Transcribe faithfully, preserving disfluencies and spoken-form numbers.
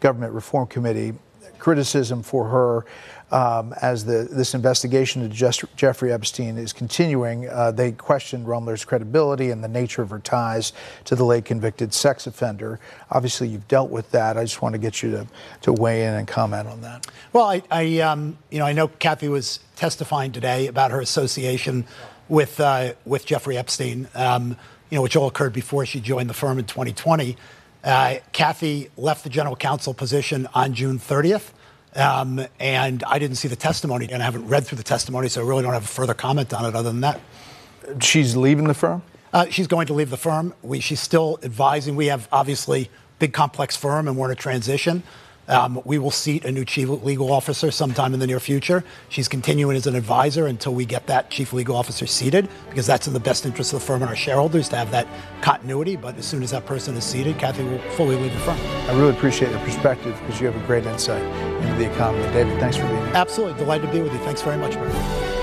Government Reform Committee, criticism for her um, as the, this investigation into just Jeffrey Epstein is continuing. Uh, they questioned Rumler's credibility and the nature of her ties to the late convicted sex offender. Obviously, you've dealt with that. I just want to get you to, to weigh in and comment on that. Well, I, I um, you know, I know Kathy was testifying today about her association with uh, with Jeffrey Epstein, um, you know, which all occurred before she joined the firm in twenty twenty. Uh, Kathy left the general counsel position on June thirtieth. Um, and I didn't see the testimony, and I haven't read through the testimony, so I really don't have a further comment on it other than that. She's leaving the firm? Uh, she's going to leave the firm. We, she's still advising. We have, obviously, big, complex firm, and we're in a transition. Um, we will seat a new chief legal officer sometime in the near future. She's continuing as an advisor until we get that chief legal officer seated, because that's in the best interest of the firm and our shareholders to have that continuity. But as soon as that person is seated, Kathy will fully leave the firm. I really appreciate your perspective, because you have a great insight into the economy. David, thanks for being here. Absolutely. Delighted to be with you. Thanks very much, Bert.